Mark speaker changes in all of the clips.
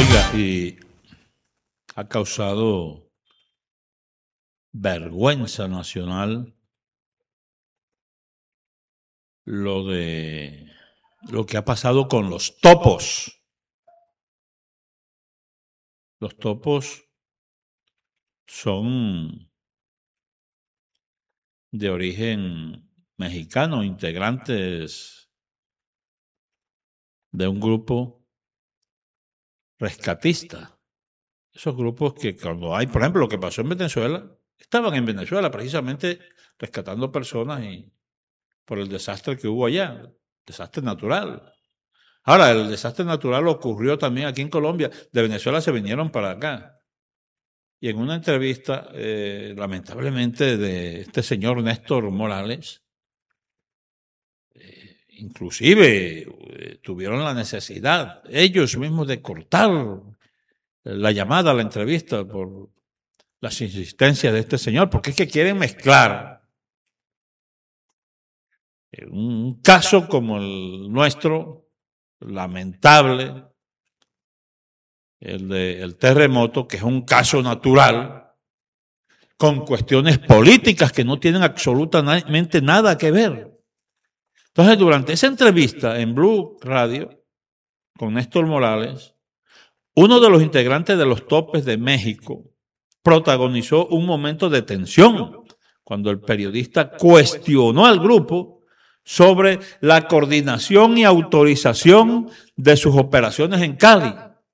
Speaker 1: Oiga, y ha causado vergüenza nacional lo que ha pasado con los topos. Los topos son de origen mexicano, integrantes de un grupo rescatista. Esos grupos que cuando hay, por ejemplo, lo que pasó en Venezuela, estaban en Venezuela precisamente rescatando personas y por el desastre que hubo allá, desastre natural. Ahora, el desastre natural ocurrió también aquí en Colombia. De Venezuela se vinieron para acá. Y en una entrevista, lamentablemente, de este señor Néstor Morales, inclusive tuvieron la necesidad ellos mismos de cortar la llamada, la entrevista, por las insistencias de este señor, porque es que quieren mezclar un caso como el nuestro, lamentable, el terremoto, que es un caso natural, con cuestiones políticas que no tienen absolutamente nada que ver. Entonces, durante esa entrevista en Blue Radio con Néstor Morales, uno de los integrantes de los Topes de México protagonizó un momento de tensión cuando el periodista cuestionó al grupo sobre la coordinación y autorización de sus operaciones en Cali.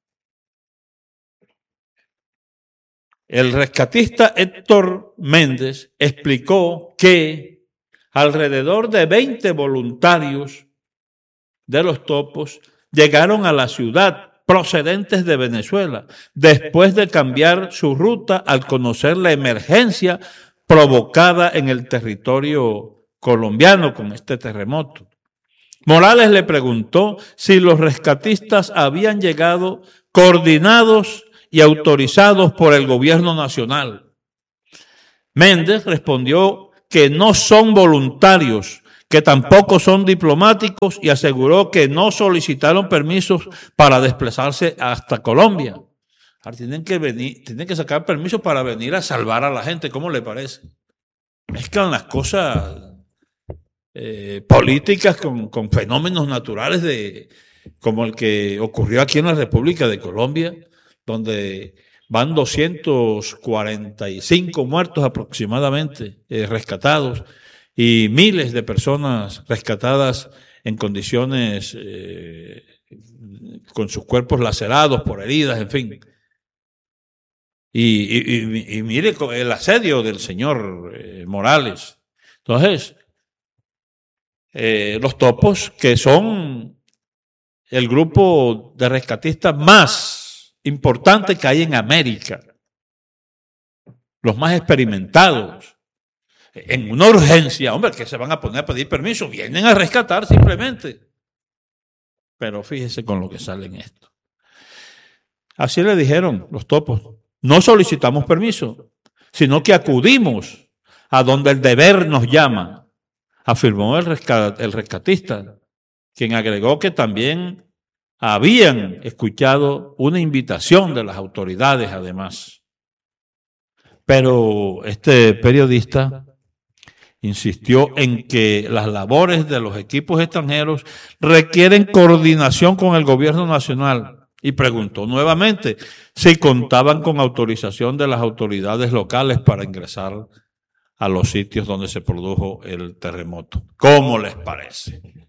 Speaker 1: El rescatista Héctor Méndez explicó que alrededor de 20 voluntarios de los Topos llegaron a la ciudad procedentes de Venezuela, después de cambiar su ruta al conocer la emergencia provocada en el territorio colombiano con este terremoto. Morales le preguntó si los rescatistas habían llegado coordinados y autorizados por el gobierno nacional. Méndez respondió que no son voluntarios, que tampoco son diplomáticos, y aseguró que no solicitaron permisos para desplazarse hasta Colombia. Ahora tienen que sacar permisos para venir a salvar a la gente. ¿Cómo le parece? Mezclan las cosas políticas con fenómenos naturales como el que ocurrió aquí en la República de Colombia, donde van 245 muertos aproximadamente rescatados, y miles de personas rescatadas en condiciones con sus cuerpos lacerados por heridas, en fin. Y mire el asedio del señor Morales. Entonces, los Topos, que son el grupo de rescatistas más importante que hay en América, los más experimentados, en una urgencia, hombre, que se van a poner a pedir permiso, vienen a rescatar simplemente. Pero fíjese con lo que sale en esto. Así le dijeron los Topos: no solicitamos permiso, sino que acudimos a donde el deber nos llama, afirmó el rescatista, quien agregó que también habían escuchado una invitación de las autoridades, además. Pero este periodista insistió en que las labores de los equipos extranjeros requieren coordinación con el gobierno nacional y preguntó nuevamente si contaban con autorización de las autoridades locales para ingresar a los sitios donde se produjo el terremoto. ¿Cómo les parece?